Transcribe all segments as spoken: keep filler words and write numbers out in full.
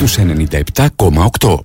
στους ενενήντα επτά κόμμα οκτώ.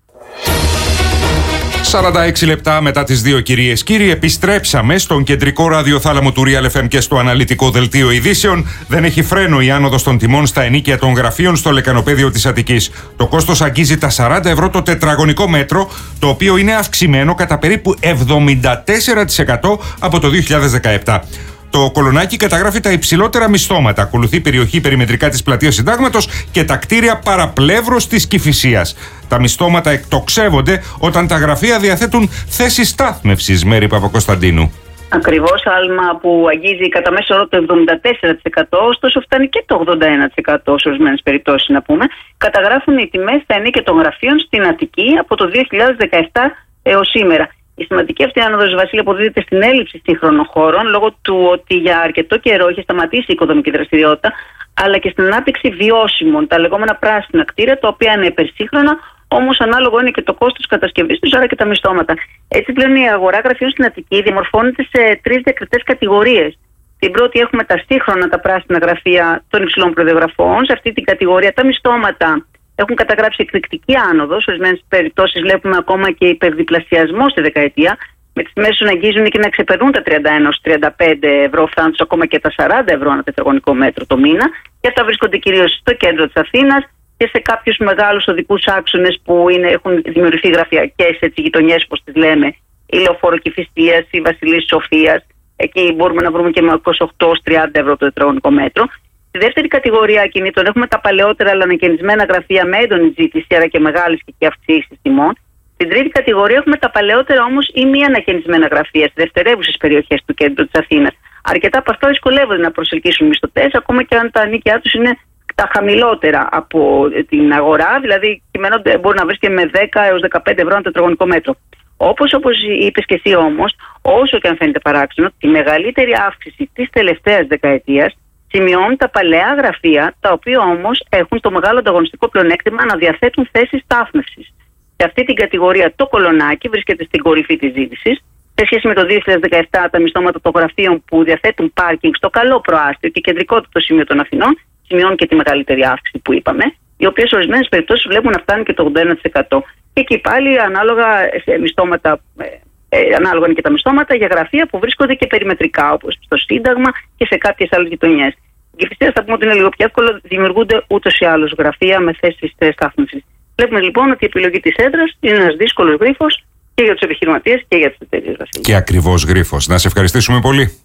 σαράντα έξι λεπτά μετά τις δύο, κυρίες κύριοι, επιστρέψαμε στον κεντρικό ραδιοθάλαμο του Real εφ εμ και στο αναλυτικό δελτίο ειδήσεων. Δεν έχει φρένο η άνοδος των τιμών στα ενοίκια των γραφείων στο λεκανοπέδιο της Αττικής. Το κόστος αγγίζει τα σαράντα ευρώ το τετραγωνικό μέτρο, το οποίο είναι αυξημένο κατά περίπου εβδομήντα τέσσερα τοις εκατό από το δύο χιλιάδες δεκαεπτά. Το Κολονάκι καταγράφει τα υψηλότερα μισθώματα. Ακολουθεί η περιοχή περιμετρικά της Πλατείας Συντάγματος και τα κτίρια παραπλεύρος της Κηφισίας. Τα μισθώματα εκτοξεύονται όταν τα γραφεία διαθέτουν θέσεις στάθμευσης. Μέρη Παπακοσταντίνου. Ακριβώς, άλμα που αγγίζει κατά μέσο όρο το εβδομήντα τέσσερα τοις εκατό, ωστόσο φτάνει και το ογδόντα ένα τοις εκατό σε ορισμένες περιπτώσεις, να πούμε. Καταγράφουν οι τιμές στα ενοίκια των γραφείων στην Αττική από το δύο χιλιάδες δεκαεπτά έως σήμερα. Η σημαντική αυτή άνοδος, Βασίλη, αποδίδεται στην έλλειψη σύγχρονων χώρων λόγω του ότι για αρκετό καιρό έχει σταματήσει η οικοδομική δραστηριότητα, αλλά και στην ανάπτυξη βιώσιμων, τα λεγόμενα πράσινα κτίρια, τα οποία είναι υπερσύγχρονα, όμως ανάλογο είναι και το κόστος κατασκευής τους, άρα και τα μισθώματα. Έτσι, πλέον η αγορά γραφείων στην Αττική διαμορφώνεται σε τρεις διακριτές κατηγορίες. Στην πρώτη έχουμε τα σύγχρονα, τα πράσινα γραφεία των υψηλών προδιαγραφών. Σε αυτή την κατηγορία τα μισθώματα έχουν καταγράψει εκρηκτική άνοδο. Σε ορισμένες περιπτώσεις βλέπουμε ακόμα και υπερδιπλασιασμό στη δεκαετία, με τις τιμές να αγγίζουν και να ξεπερνούν τα τριάντα ένα έως τριάντα πέντε ευρώ, φτάνοντας ακόμα και τα σαράντα ευρώ ένα τετραγωνικό μέτρο το μήνα. Και αυτά βρίσκονται κυρίως στο κέντρο της Αθήνας και σε κάποιους μεγάλους οδικούς άξονες που είναι, έχουν δημιουργηθεί γραφειακές γειτονιές, όπως τις λέμε, η Λεωφόρο Κηφισίας, η Βασιλής Σοφίας. Εκεί μπορούμε να βρούμε και με είκοσι οκτώ έως τριάντα ευρώ το τετραγωνικό μέτρο. Στη δεύτερη κατηγορία ακινήτων έχουμε τα παλαιότερα αλλά ανακαινισμένα γραφεία με έντονη ζήτηση, άρα και μεγάλες και, και αυξήσεις τιμών. Στην τρίτη κατηγορία έχουμε τα παλαιότερα όμως ή μη ανακαινισμένα γραφεία σε δευτερεύουσες περιοχές του κέντρου της Αθήνας. Αρκετά από αυτά δυσκολεύονται να προσελκύσουν μισθωτές, ακόμα και αν τα ενοίκια τους είναι τα χαμηλότερα από την αγορά, δηλαδή μπορεί να βρίσκεται με δέκα έως δεκαπέντε ευρώ ένα τετραγωνικό μέτρο. Όπως όπως είπες και εσύ όμως, όσο και αν φαίνεται παράξενο, τη μεγαλύτερη αύξηση της τελευταίας δεκαετίας σημειώνουν τα παλαιά γραφεία, τα οποία όμως έχουν το μεγάλο ανταγωνιστικό πλεονέκτημα να διαθέτουν θέσεις στάθμευσης. Σε αυτή την κατηγορία το Κολονάκι βρίσκεται στην κορυφή της ζήτησης. Σε σχέση με το δύο χιλιάδες δεκαεπτά, τα μισθώματα των γραφείων που διαθέτουν πάρκινγκ στο καλό προάστιο και κεντρικότερο σημείο των Αθηνών σημειώνουν και τη μεγαλύτερη αύξηση που είπαμε, οι οποίες σε ορισμένες περιπτώσεις βλέπουν να φτάνουν και το ογδόντα ένα τοις εκατό. Και εκεί πάλι ανάλογα, σε μισθώματα, ε, ε, ανάλογα είναι και τα μισθώματα για γραφεία που βρίσκονται και περιμετρικά, όπως στο Σύνταγμα και σε κάποιες άλλες γειτονιές. Στην Κηφισία θα πούμε ότι είναι λίγο πιο εύκολο, δημιουργούνται ούτως ή άλλως γραφεία με θέσεις στάθμευσης. Βλέπουμε λοιπόν ότι η επιλογή της έδρας είναι ένας δύσκολος γρίφος και για τους επιχειρηματίες και για τις εταιρείες. Και ακριβώς γρίφος. Να σε ευχαριστήσουμε πολύ.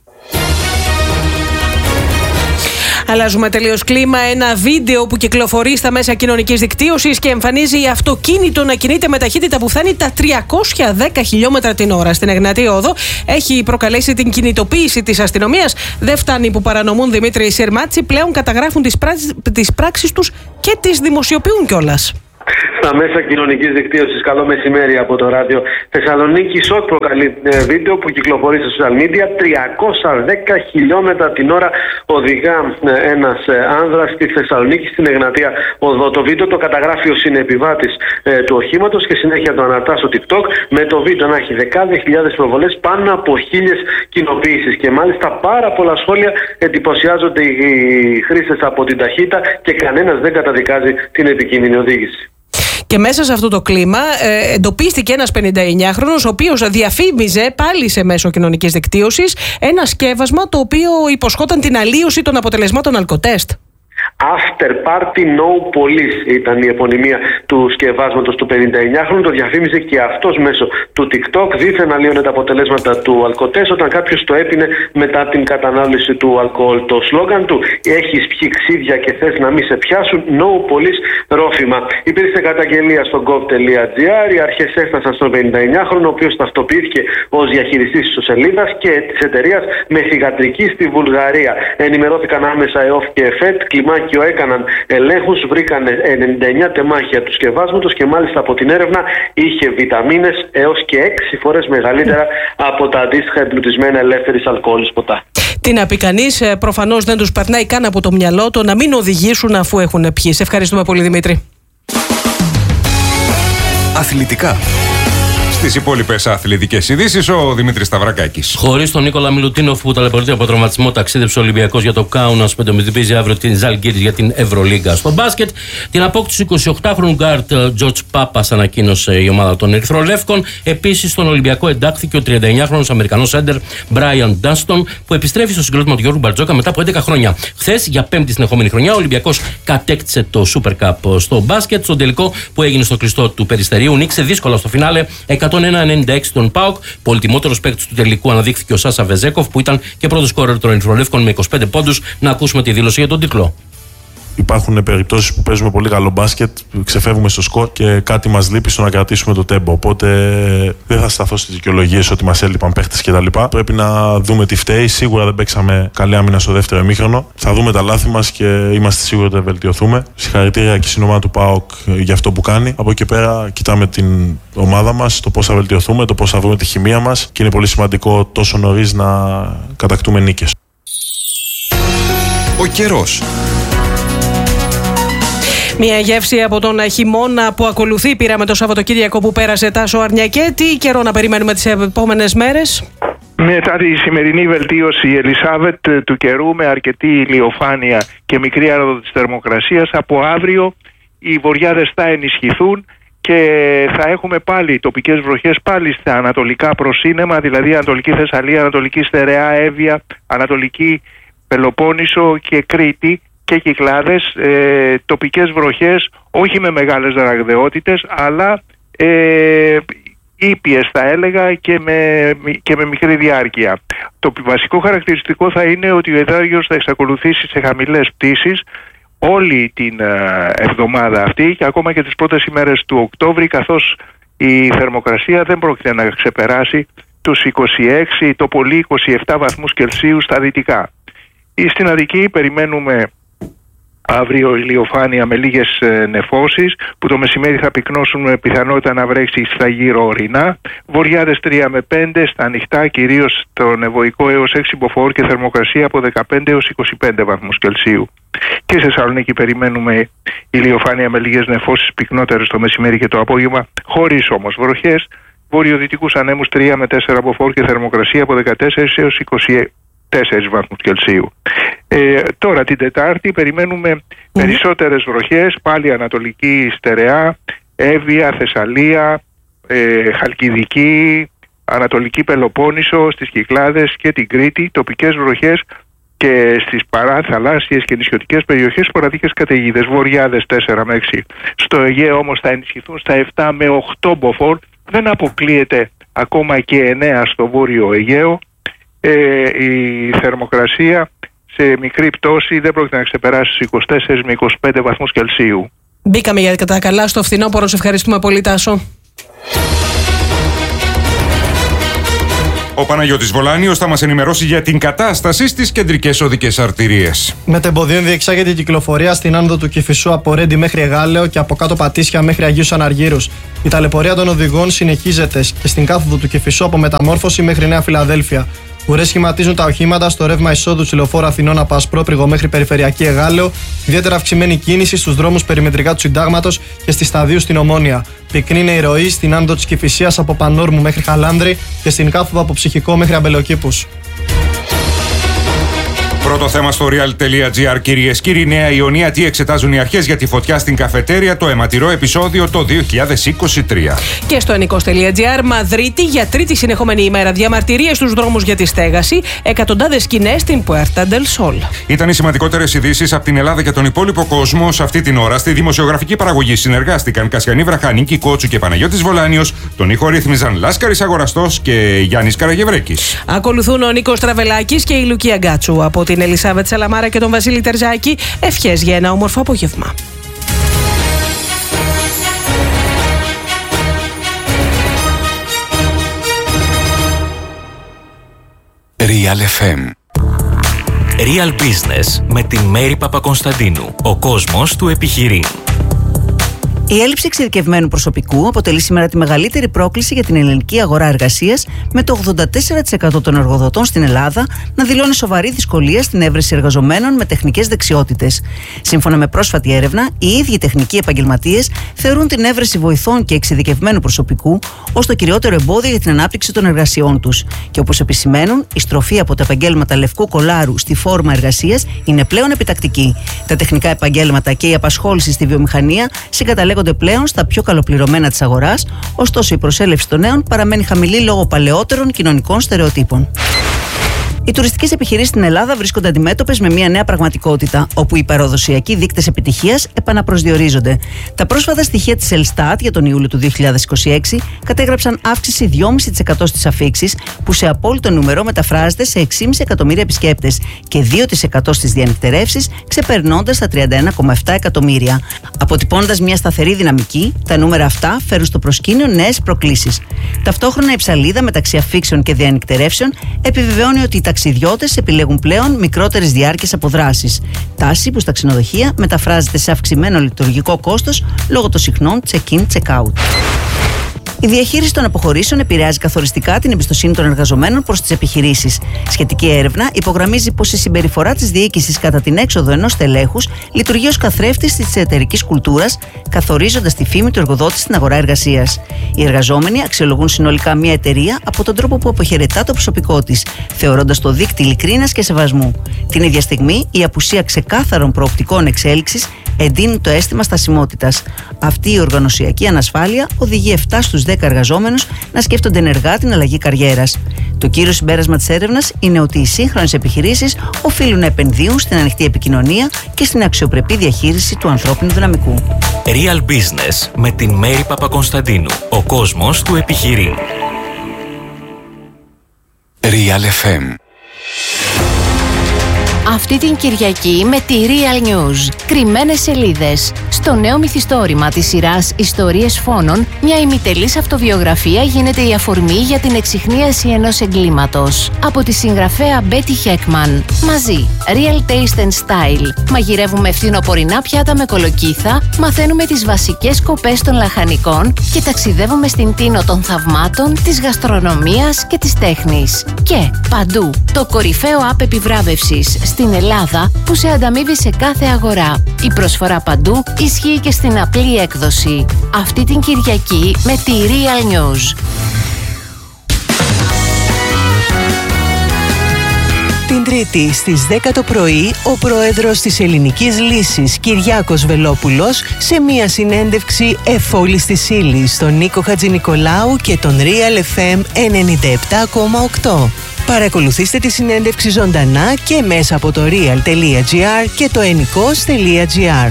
Αλλάζουμε τελείως κλίμα. Ένα βίντεο που κυκλοφορεί στα μέσα κοινωνικής δικτύωσης και εμφανίζει αυτοκίνητο να κινείται με ταχύτητα που φτάνει τα τριακόσια δέκα χιλιόμετρα την ώρα στην Εγνατία Οδό. Έχει προκαλέσει την κινητοποίηση της αστυνομίας. Δεν φτάνει που παρανομούν Δημήτρη Σερμάτση, πλέον καταγράφουν τις πράξεις, τις πράξεις τους και τις δημοσιοποιούν κιόλας. Στα μέσα κοινωνικής δικτύωσης, καλό μεσημέρι από το ράδιο Θεσσαλονίκη. Σοκ προκαλεί ε, βίντεο που κυκλοφορεί στα social media. τριακόσια δέκα χιλιόμετρα την ώρα οδηγά ε, ένας ε, άνδρας στη Θεσσαλονίκη, στην Εγνατία Οδό. Το βίντεο το καταγράφει ο συνεπιβάτης ε, του οχήματος και συνέχεια το αναρτά στο TikTok. Με το βίντεο να έχει δεκάδες χιλιάδες προβολές, πάνω από χίλιες κοινοποιήσεις. Και μάλιστα πάρα πολλά σχόλια εντυπωσιάζονται οι χρήστες από την ταχύτητα και κανένας δεν καταδικάζει την επικίνδυνη οδήγηση. Και μέσα σε αυτό το κλίμα ε, εντοπίστηκε ένας πενηνταεννιάχρονος, ο οποίος διαφήμιζε πάλι σε μέσο κοινωνικής δικτύωσης ένα σκεύασμα το οποίο υποσχόταν την αλλίωση των αποτελεσμάτων αλκοτέστ. After Party No Police ήταν η επωνυμία του σκευάσματος του πενηνταεννιάχρονου. Το διαφήμιζε και αυτός μέσω του TikTok. Δήθεν αλλίωνε τα αποτελέσματα του αλκοτέστ όταν κάποιος το έπινε μετά την κατανάλωση του αλκοόλ. Το σλόγγαν του: έχεις πιει ξύδια και θες να μην σε πιάσουν, No Police ρόφημα. Υπήρξε καταγγελία στο gov.gr. Οι αρχές έφτασαν στον πενηνταεννιάχρονο, ο οποίος ταυτοποιήθηκε ως διαχειριστής της σελίδας και της εταιρείας με θυγατρική στη Βουλγαρία. Ενημερώθηκαν άμεσα ΕΟΦ και ΕΦΕΤ. Κλιμάκιο έκαναν ελέγχους, βρήκαν ενενήντα εννιά τεμάχια του σκευάσματος και μάλιστα από την έρευνα είχε βιταμίνες έως και έξι φορές μεγαλύτερα από τα αντίστοιχα εμπλουτισμένα ελεύθερης αλκοόλης ποτά. Τι να πει κανείς, προφανώς δεν τους περνάει καν από το μυαλό το να μην οδηγήσουν αφού έχουν πιει. Σε ευχαριστούμε πολύ, Δημήτρη. Αθλητικά. Στις υπόλοιπες αθλητικές ειδήσεις, ο Δημήτρης Σταυρακάκης. Χωρίς τον Νίκολα Μιλουτίνοφ που ταλαιπωρείται από τραυματισμό, ταξίδεψε ο Ολυμπιακός για το Κάουνας που αντιμετωπίζει αύριο την Ζαλγκίρις για την Ευρωλίγκα. Στο μπάσκετ, την απόκτηση του εικοσιοκτάχρονου γκάρτ Τζορτζ Πάπας ανακοίνωσε η ομάδα των Ερυθρολεύκων. Επίσης, στον Ολυμπιακό εντάχθηκε ο τριανταεννιάχρονος Αμερικανός έντερ Μπράιαν Ντάνστον που επιστρέφει στο συγκρότημα του Γιώργου Μπαρτζόκα μετά από έντεκα χρόνια. Χθες, για πέμπτη συνεχόμενη χρονιά, ο Ολυμπιακός κατέκτησε το Super Cup στο μπάσκετ. Στον τελικό που έγινε στο κλειστό του Περιστερίου, νίκησε δύσκολα στο φινάλε εκατόν ένα ενενήντα έξι τον ΠΑΟΚ. Πολυτιμότερος παίκτης του τελικού αναδείχθηκε ο Σάσα Βεζέκοφ που ήταν και πρώτος σκόρερ των Ερυθρολεύκων με είκοσι πέντε πόντους. Να ακούσουμε τη δήλωση για τον τίτλο. Υπάρχουν περιπτώσεις που παίζουμε πολύ καλό μπάσκετ, ξεφεύγουμε στο σκορ και κάτι μας λείπει στο να κρατήσουμε το τέμπο. Οπότε δεν θα σταθώ στις δικαιολογίες ότι μας έλειπαν παίχτες κτλ. Πρέπει να δούμε τι φταίει. Σίγουρα δεν παίξαμε καλή άμυνα στο δεύτερο ημίχρονο. Θα δούμε τα λάθη μας και είμαστε σίγουροι ότι θα βελτιωθούμε. Συγχαρητήρια και στην ομάδα του ΠΑΟΚ για αυτό που κάνει. Από εκεί πέρα κοιτάμε την ομάδα μας, το πώς θα βελτιωθούμε, το πώς θα βρούμε τη χημεία μας και είναι πολύ σημαντικό τόσο νωρίς να κατακτούμε νίκες. Ο καιρός. Μια γεύση από τον χειμώνα που ακολουθεί πήραμε το Σαββατοκύριακο που πέρασε. Τάσο Αρνιακέ, τι καιρό να περιμένουμε τις επόμενες μέρες? Μετά τη σημερινή βελτίωση, η Ελισάβετ, του καιρού με αρκετή ηλιοφάνεια και μικρή άνοδο της θερμοκρασίας, από αύριο οι βοριάδες θα ενισχυθούν και θα έχουμε πάλι τοπικές βροχές πάλι στα ανατολικά προσύνεμα, δηλαδή Ανατολική Θεσσαλία, Ανατολική Στερεά, Εύβοια, Ανατολική Πελοπόννησο και Κρήτη και Κυκλάδες, ε, τοπικές βροχές, όχι με μεγάλες ραγδαιότητες, αλλά ε, ήπιες θα έλεγα και με, και με μικρή διάρκεια. Το βασικό χαρακτηριστικό θα είναι ότι ο υδράριος θα εξακολουθήσει σε χαμηλές πτήσεις όλη την ε, εβδομάδα αυτή και ακόμα και τις πρώτες ημέρες του Οκτώβρη, καθώς η θερμοκρασία δεν πρόκειται να ξεπεράσει τους είκοσι έξι, το πολύ είκοσι επτά βαθμούς Κελσίου στα δυτικά. Στην Αττική περιμένουμε αύριο ηλιοφάνεια με λίγες ε, νεφώσεις που το μεσημέρι θα πυκνώσουν με πιθανότητα να βρέξει στα γύρω ορεινά. Βοριάδες τρία με πέντε στα ανοιχτά, κυρίως στον Ευωικό έως έξι μποφόρ και θερμοκρασία από δεκαπέντε έως είκοσι πέντε βαθμούς Κελσίου. Και σε Θεσσαλονίκη περιμένουμε ηλιοφάνεια με λίγες νεφώσεις πυκνότερες το μεσημέρι και το απόγευμα, χωρίς όμως βροχές. Βορειοδυτικούς ανέμους τρία με τέσσερα μποφόρ και θερμοκρασία από δεκατέσσερα έως είκοσι τέσσερα βαθμούς Κελσίου. Ε, τώρα την Τετάρτη περιμένουμε mm. περισσότερες βροχές, πάλι Ανατολική Στερεά, Εύβοια, Θεσσαλία, ε, Χαλκιδική, Ανατολική Πελοπόννησο, στις Κυκλάδες και την Κρήτη, τοπικές βροχές και στις παραθαλάσσιες και νησιωτικές περιοχές σποραδικές καταιγίδες, βοριάδες τέσσερα με έξι. Στο Αιγαίο όμως θα ενισχυθούν στα επτά με οκτώ μποφόρ, δεν αποκλείεται ακόμα και εννέα στο Βόρειο Αιγαίο. Ε, η θερμοκρασία σε μικρή πτώση δεν πρόκειται να ξεπεράσει στους είκοσι τέσσερα με είκοσι πέντε βαθμούς Κελσίου. Μπήκαμε για τα καλά στο φθινόπωρο. Σε ευχαριστούμε πολύ, Τάσο. Ο Παναγιώτης Βολάνιος θα μας ενημερώσει για την κατάσταση στις κεντρικές οδικές αρτηρίες. Μετεμποδίων διεξάγεται η κυκλοφορία στην άνοδο του Κηφισού από Ρέντι μέχρι Εγάλεο και από κάτω Πατήσια μέχρι Αγίους Αναργύρους. Η ταλαιπωρία των οδηγών συνεχίζεται και στην κάθοδο του Κηφισού από Μεταμόρφωση μέχρι Νέα Φιλαδέλφια. Ουρές σχηματίζουν τα οχήματα στο ρεύμα εισόδου του Λεωφόρου Αθηνών από Ασπρόπριγο μέχρι Περιφερειακή Εγάλεο, ιδιαίτερα αυξημένη κίνηση στους δρόμους περιμετρικά του Συντάγματος και στη Σταδίου στην Ομόνια. Πυκνή είναι η ροή στην άνοδο της Κηφισίας από Πανόρμου μέχρι Χαλάνδρη και στην κάθοδο από Ψυχικό μέχρι Αμπελοκήπους. Πρώτο θέμα στο real.gr, κυρίες κύριοι. Νέα Ιωνία, τι εξετάζουν οι αρχές για τη φωτιά στην καφετέρια, το αιματηρό επεισόδιο το δύο χιλιάδες είκοσι τρία. Και στο ενικός.gr, Μαδρίτη, για τρίτη συνεχόμενη ημέρα διαμαρτυρίες στους δρόμους για τη στέγαση, εκατοντάδες σκηνές στην Puerta del Sol. Ήταν οι σημαντικότερες ειδήσεις από την Ελλάδα και τον υπόλοιπο κόσμο σε αυτή την ώρα. Στη δημοσιογραφική παραγωγή συνεργάστηκαν Κασιανή Βραχανίκη, Κότσου και Παναγιώτης Βολάνιος. Τον ήχο ρύθμιζαν Λάσκαρης Αγοραστός και Γιάννης Καραγευρέκης. Ακολουθούν ο Νίκος Τραβελάκης και η Λουκία Γκάτσου. Από την Ελισάβετ Σαλαμάρα και τον Βασίλη Τερζάκη, ευχές για ένα όμορφο απόγευμα. Real εφ εμ. Real Business με τη Μέρη Παπακονσταντίνου. Ο κόσμος του επιχειρεί. Η έλλειψη εξειδικευμένου προσωπικού αποτελεί σήμερα τη μεγαλύτερη πρόκληση για την ελληνική αγορά εργασίας, με το ογδόντα τέσσερα τοις εκατό των εργοδοτών στην Ελλάδα να δηλώνει σοβαρή δυσκολία στην έβρεση εργαζομένων με τεχνικές δεξιότητες. Σύμφωνα με πρόσφατη έρευνα, οι ίδιοι τεχνικοί επαγγελματίες θεωρούν την έβρεση βοηθών και εξειδικευμένου προσωπικού ως το κυριότερο εμπόδιο για την ανάπτυξη των εργασιών τους. Και όπως επισημαίνουν, η στροφή από τα επαγγέλματα λευκού κολάρου στη φόρμα εργασίας είναι πλέον επιτακτική. Τα τεχνικά επαγγέλματα και η απασχόληση στη βιομηχανία συγκαταλέγονται πλέον στα πιο καλοπληρωμένα της αγοράς, ωστόσο η προσέλευση των νέων παραμένει χαμηλή λόγω παλαιότερων κοινωνικών στερεοτύπων. Οι τουριστικές επιχειρήσεις στην Ελλάδα βρίσκονται αντιμέτωπες με μια νέα πραγματικότητα, όπου οι παραδοσιακοί δείκτες επιτυχίας επαναπροσδιορίζονται. Τα πρόσφατα στοιχεία της Ελστάτ για τον Ιούλιο του δύο χιλιάδες είκοσι έξι κατέγραψαν αύξηση δύο κόμμα πέντε τοις εκατό στις αφίξεις, που σε απόλυτο νούμερο μεταφράζεται σε έξι κόμμα πέντε εκατομμύρια επισκέπτες, και δύο τοις εκατό στις διανυκτερεύσεις, ξεπερνώντας τα τριάντα ένα κόμμα επτά εκατομμύρια. Αποτυπώνοντας μια σταθερή δυναμική, τα νούμερα αυτά φέρουν στο προσκήνιο νέες προκλήσεις. Ταυτόχρονα, η ψαλίδα μεταξύ αφίξεων και διανυκτερεύσεων επιβεβαιώνει ότι οι ταξιδιώτες επιλέγουν πλέον μικρότερες διάρκειες αποδράσεις. Τάση που στα ξενοδοχεία μεταφράζεται σε αυξημένο λειτουργικό κόστος λόγω των συχνών check-in, check-out. Η διαχείριση των αποχωρήσεων επηρεάζει καθοριστικά την εμπιστοσύνη των εργαζομένων προς τις επιχειρήσεις. Σχετική έρευνα υπογραμμίζει πως η συμπεριφορά της διοίκησης κατά την έξοδο ενός τελέχους λειτουργεί ως καθρέφτης της εταιρικής κουλτούρας, καθορίζοντας τη φήμη του εργοδότη στην αγορά εργασίας. Οι εργαζόμενοι αξιολογούν συνολικά μια εταιρεία από τον τρόπο που αποχαιρετά το προσωπικό της, θεωρώντας το δείκτη ειλικρίνειας και σεβασμού. Την ίδια στιγμή, η απουσία ξεκάθαρων προοπτικών εξέλιξης εντείνει το αίσθημα στασιμότητας. Αυτή η οργανωσιακή ανασφάλεια οδηγεί επτά στους δέκα εργαζόμενους να σκέφτονται ενεργά την αλλαγή καριέρας. Το κύριο συμπέρασμα της έρευνας είναι ότι οι σύγχρονες επιχειρήσεις οφείλουν να επενδύουν στην ανοιχτή επικοινωνία και στην αξιοπρεπή διαχείριση του ανθρώπινου δυναμικού. Real Business με την Μέρη Παπακονσταντίνου. Ο κόσμος του επιχειρήν. Real εφ εμ. Αυτή την Κυριακή με τη Real News. Κρυμμένες σελίδες. Στο νέο μυθιστόρημα της σειράς Ιστορίες Φόνων, μια ημιτελής αυτοβιογραφία γίνεται η αφορμή για την εξιχνίαση ενός εγκλήματος. Από τη συγγραφέα Μπέτι Χέκμαν. Μαζί, Real Taste and Style. Μαγειρεύουμε φθινοπορεινά πιάτα με κολοκύθα, μαθαίνουμε τις βασικές σκοπές των λαχανικών και ταξιδεύουμε στην τίνο των θαυμάτων, της γαστρονομίας και της τέχνης. Και παντού, το κορυφαίο app επιβράβευσης στην Ελλάδα που σε ανταμείβει σε κάθε αγορά. Η προσφορά παντού ισχύει και στην απλή έκδοση. Αυτή την Κυριακή με τη Real News. Την Τρίτη στις δέκα το πρωί, ο πρόεδρος της Ελληνικής Λύσης, Κυριάκος Βελόπουλος, σε μία συνέντευξη εφόλης της ύλης στον Νίκο Χατζηνικολάου και τον Real εφ εμ ενενήντα επτά κόμμα οκτώ. Παρακολουθήστε τη συνέντευξη ζωντανά και μέσα από το real τελεία gr και το ενικός τελεία gr.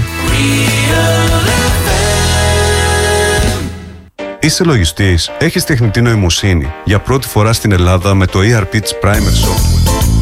Είσαι λογιστής, έχεις τεχνητή νοημοσύνη. Για πρώτη φορά στην Ελλάδα με το ι αρ πι της Primer Software.